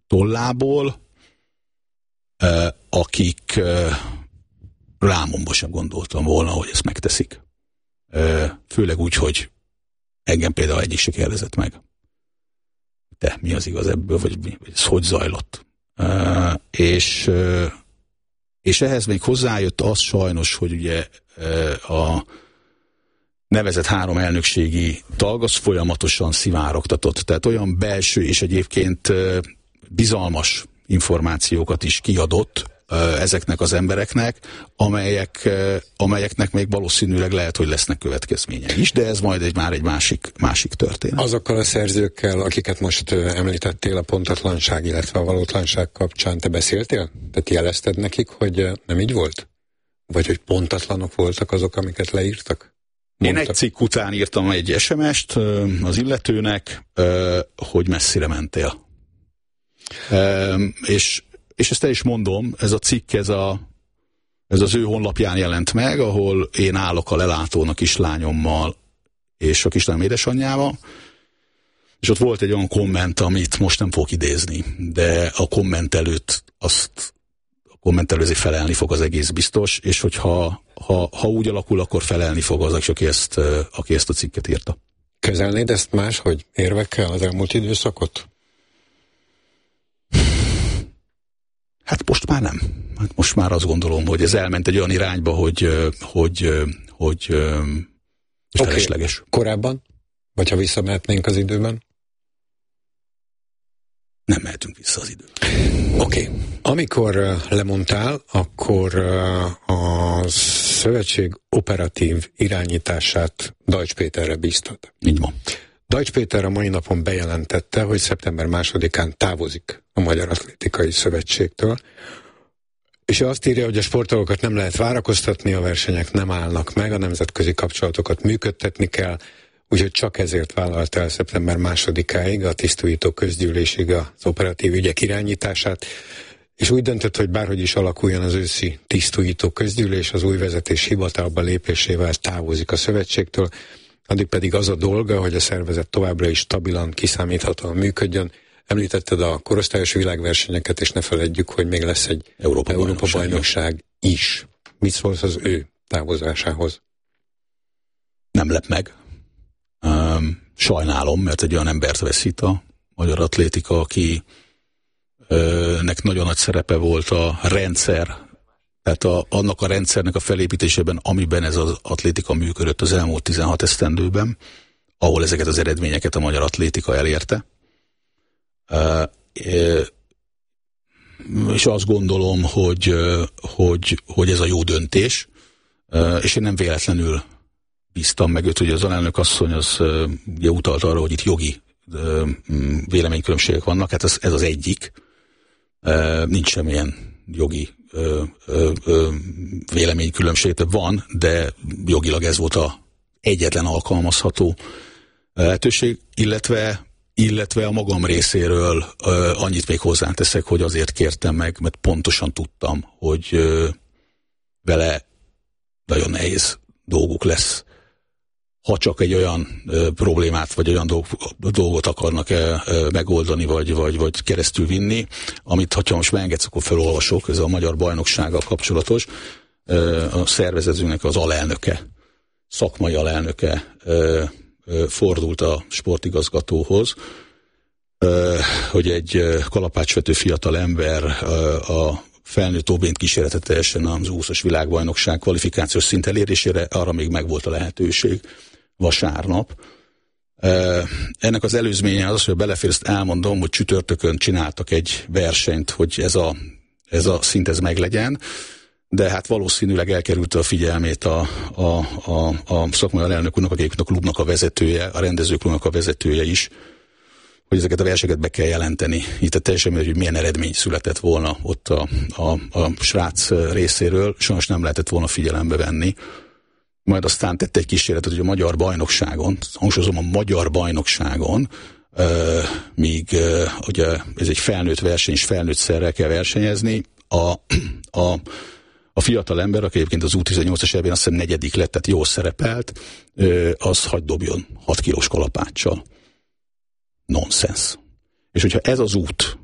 tollából, akik rámomba sem gondoltam volna, hogy ezt megteszik. Főleg úgy, hogy engem például egyik se kérdezett meg. De mi az igaz ebből, vagy ez hogy zajlott? És ehhez még hozzájött az sajnos, hogy ugye a nevezett 3 elnökségi tag az folyamatosan szivárogtatott. Tehát olyan belső és egyébként bizalmas információkat is kiadott ezeknek az embereknek, amelyeknek még valószínűleg lehet, hogy lesznek következményei is, de ez majd már egy másik történet. Azokkal a szerzőkkel, akiket most említettél a pontatlanság, illetve a valótlanság kapcsán, te beszéltél? Tehát jelezted nekik, hogy nem így volt? Vagy hogy pontatlanok voltak azok, amiket leírtak? Én egy cikk után írtam egy SMS-t az illetőnek, hogy messzire mentél. És ezt el is mondom, ez a cikk, ez az ő honlapján jelent meg, ahol én állok a lelátón a kislányommal és a kislányom édesanyjával, és ott volt egy olyan komment, amit most nem fogok idézni, de a komment előtt azért felelni fog az egész biztos, és hogyha úgy alakul, akkor felelni fog az, aki ezt a cikket írta. Kezelnéd ezt máshogy érvekkel az elmúlt időszakot? Hát most már nem. Hát most már azt gondolom, hogy ez elment egy olyan irányba, hogy felesleges. Okay. Korábban? Vagy ha visszamehetnénk az időben? Nem mehetünk vissza az időben. Oké. Amikor lemondtál, akkor a szövetség operatív irányítását Deutsch Péterre bíztad. Így van. Deutsch Péter a mai napon bejelentette, hogy szeptember 2-án távozik a Magyar Atlétikai Szövetségtől, és azt írja, hogy a sportolókat nem lehet várakoztatni, a versenyek nem állnak meg, a nemzetközi kapcsolatokat működtetni kell, úgyhogy csak ezért vállalta el szeptember 2-áig a tisztújító közgyűlésig az operatív ügyek irányítását, és úgy döntött, hogy bárhogy is alakuljon az őszi tisztújító közgyűlés, az új vezetés hivatalba lépésével távozik a szövetségtől, addig pedig az a dolga, hogy a szervezet továbbra is stabilan, kiszámíthatóan működjön. Említetted a korosztályos világversenyeket, és ne feledjük, hogy még lesz egy Európa-bajnokság is. Mit szólsz az ő távozásához? Nem lep meg. Sajnálom, mert egy olyan embert veszít a magyar atlétika, akinek nagyon nagy szerepe volt a rendszer, tehát annak a rendszernek a felépítésében, amiben ez az atlétika működött az elmúlt 16 esztendőben, ahol ezeket az eredményeket a magyar atlétika elérte. És azt gondolom, hogy ez a jó döntés, és én nem véletlenül bíztam meg őt, hogy az alelnök asszony az ugye utalt arra, hogy itt jogi véleménykülönbségek vannak, hát ez az egyik. Nincs semmilyen jogi véleménykülönbség, van, de jogilag ez volt a egyetlen alkalmazható lehetőség, illetve a magam részéről annyit még hozzáteszek, hogy azért kértem meg, mert pontosan tudtam, hogy vele nagyon nehéz dolguk lesz, ha csak egy olyan problémát, vagy olyan dolgot akarnak megoldani, vagy keresztül vinni, amit ha most megengedsz, akkor felolvasok, ez a magyar bajnoksággal kapcsolatos. A szervezetünknek az alelnöke, szakmai alelnöke fordult a sportigazgatóhoz, hogy egy kalapácsvető fiatal ember a felnőtt óbént kísérletet teljesen az 20-as világbajnokság kvalifikációs szint elérésére, arra még megvolt a lehetőség vasárnap. Ennek az előzménye az, hogy belefér, ezt elmondom, hogy csütörtökön csináltak egy versenyt, hogy ez a szint ez meglegyen, de hát valószínűleg elkerült a figyelmét a szakmai alelnök úrnak, akik a klubnak a vezetője, a rendezőklubnak a vezetője is, hogy ezeket a verseket be kell jelenteni. Itt teljesen mindegy, hogy milyen eredmény született volna ott a srác részéről, sajnos nem lehetett volna figyelembe venni. Majd aztán tette egy kísérletet, hogy a magyar bajnokságon, hangsúlyozom, a magyar bajnokságon, míg ugye ez egy felnőtt verseny, és felnőtt szerrel kell versenyezni, a fiatal ember, aki egyébként az U18-as ebben azt hiszem 4. lett, tehát jól szerepelt, az hagy dobjon 6 kilós kalapáccsal. Nonsens. És hogyha ez az út,